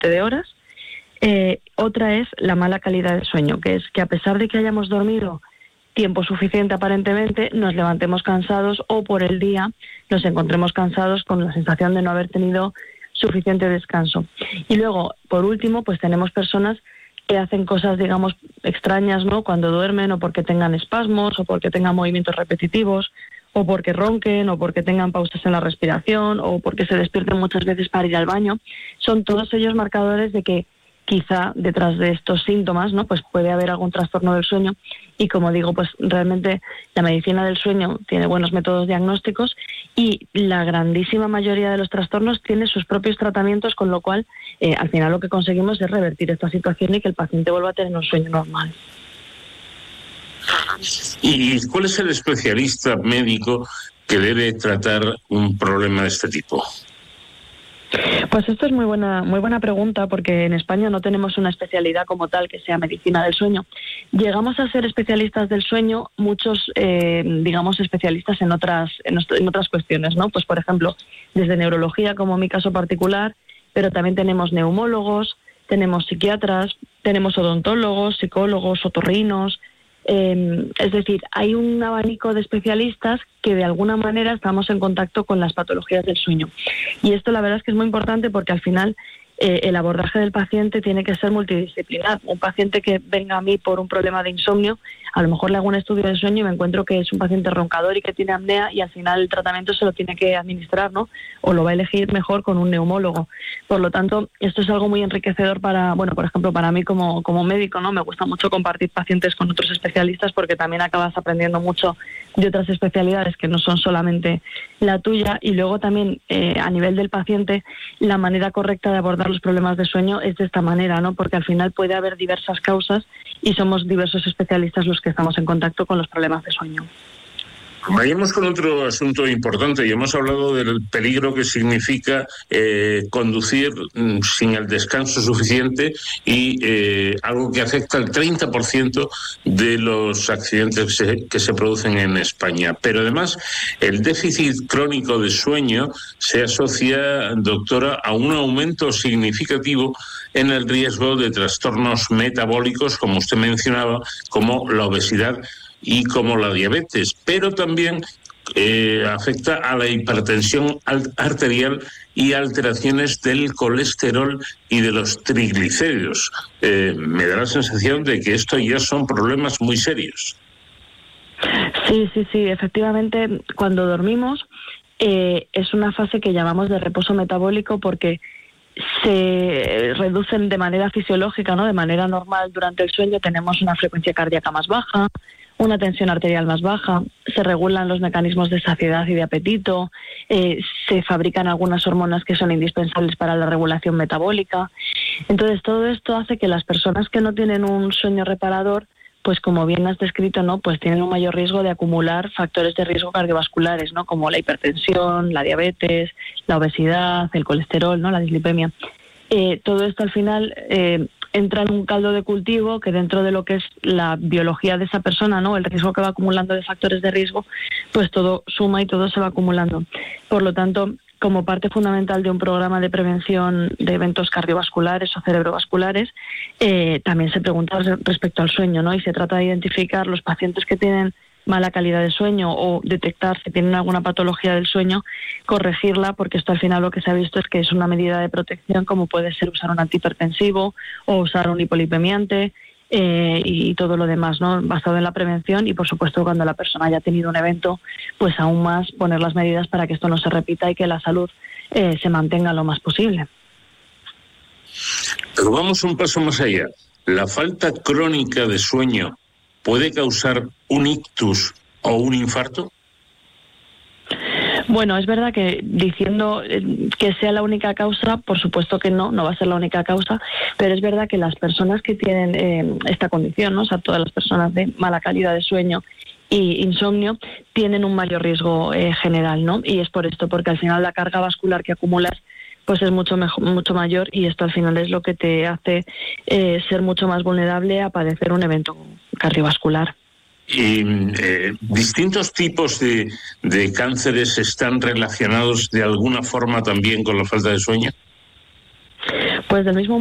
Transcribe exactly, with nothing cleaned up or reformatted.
de horas. Eh, otra es la mala calidad del sueño, que es que a pesar de que hayamos dormido tiempo suficiente aparentemente, nos levantemos cansados o por el día nos encontremos cansados con la sensación de no haber tenido suficiente descanso. Y luego, por último, pues tenemos personas que hacen cosas, digamos, extrañas, ¿no?, cuando duermen, o porque tengan espasmos, o porque tengan movimientos repetitivos, o porque ronquen, o porque tengan pausas en la respiración, o porque se despierten muchas veces para ir al baño. Son todos ellos marcadores de que quizá detrás de estos síntomas, ¿no?, pues puede haber algún trastorno del sueño. Y como digo, pues realmente la medicina del sueño tiene buenos métodos diagnósticos y la grandísima mayoría de los trastornos tiene sus propios tratamientos, con lo cual eh, al final lo que conseguimos es revertir esta situación y que el paciente vuelva a tener un sueño normal. ¿Y cuál es el especialista médico que debe tratar un problema de este tipo? Pues esto es muy buena, muy buena pregunta, porque en España no tenemos una especialidad como tal que sea medicina del sueño. Llegamos a ser especialistas del sueño muchos, eh, digamos, especialistas en otras, en, en otras cuestiones, ¿no? Pues por ejemplo, desde neurología, como mi caso particular, pero también tenemos neumólogos, tenemos psiquiatras, tenemos odontólogos, psicólogos, otorrinos. Eh, es decir, hay un abanico de especialistas que de alguna manera estamos en contacto con las patologías del sueño. Y esto la verdad es que es muy importante, porque al final eh, el abordaje del paciente tiene que ser multidisciplinar. Un paciente que venga a mí por un problema de insomnio, a lo mejor le hago un estudio de sueño y me encuentro que es un paciente roncador y que tiene apnea, y al final el tratamiento se lo tiene que administrar, ¿no?, o lo va a elegir mejor con un neumólogo. Por lo tanto, esto es algo muy enriquecedor para, bueno, por ejemplo, para mí como, como médico, ¿no? Me gusta mucho compartir pacientes con otros especialistas, porque también acabas aprendiendo mucho de otras especialidades que no son solamente la tuya. Y luego también eh, a nivel del paciente, la manera correcta de abordar los problemas de sueño es de esta manera, ¿no?, porque al final puede haber diversas causas y somos diversos especialistas los que estamos en contacto con los problemas de sueño. Vayamos con otro asunto importante, y hemos hablado del peligro que significa eh, conducir mm, sin el descanso suficiente, y eh, algo que afecta al treinta por ciento de los accidentes que se, que se producen en España. Pero además, el déficit crónico de sueño se asocia, doctora, a un aumento significativo en el riesgo de trastornos metabólicos, como usted mencionaba, como la obesidad y como la diabetes, pero también eh, afecta a la hipertensión arterial y alteraciones del colesterol y de los triglicéridos. Eh, me da la sensación de que esto ya son problemas muy serios. Sí, sí, sí, efectivamente, cuando dormimos eh, es una fase que llamamos de reposo metabólico, porque se reducen de manera fisiológica, ¿no?, de manera normal durante el sueño. Tenemos una frecuencia cardíaca más baja, una tensión arterial más baja, se regulan los mecanismos de saciedad y de apetito, eh, se fabrican algunas hormonas que son indispensables para la regulación metabólica. Entonces, todo esto hace que las personas que no tienen un sueño reparador, pues como bien has descrito, ¿no?, pues tienen un mayor riesgo de acumular factores de riesgo cardiovasculares, ¿no?, como la hipertensión, la diabetes, la obesidad, el colesterol, ¿no?, la dislipemia. Eh, todo esto al final eh, entra en un caldo de cultivo que, dentro de lo que es la biología de esa persona, ¿no?, el riesgo que va acumulando de factores de riesgo, pues todo suma y todo se va acumulando. Por lo tanto, como parte fundamental de un programa de prevención de eventos cardiovasculares o cerebrovasculares, eh, también se pregunta respecto al sueño, ¿no?, y se trata de identificar los pacientes que tienen mala calidad de sueño o detectar si tienen alguna patología del sueño, corregirla, porque esto al final lo que se ha visto es que es una medida de protección, como puede ser usar un antihipertensivo o usar un hipolipemiante eh, y todo lo demás, ¿no?, basado en la prevención. Y por supuesto, cuando la persona haya tenido un evento, pues aún más poner las medidas para que esto no se repita y que la salud eh, se mantenga lo más posible. Pero vamos un paso más allá. ¿La falta crónica de sueño puede causar un ictus o un infarto? Bueno, es verdad que diciendo que sea la única causa, por supuesto que no, no va a ser la única causa, pero es verdad que las personas que tienen eh, esta condición, ¿no?, o sea, todas las personas de mala calidad de sueño y insomnio, tienen un mayor riesgo eh, general, ¿no? Y es por esto, porque al final la carga vascular que acumulas pues es mucho mejor, mucho mayor, y esto al final es lo que te hace eh, ser mucho más vulnerable a padecer un evento cardiovascular. ¿Y eh, distintos tipos de, de cánceres están relacionados de alguna forma también con la falta de sueño? Pues del mismo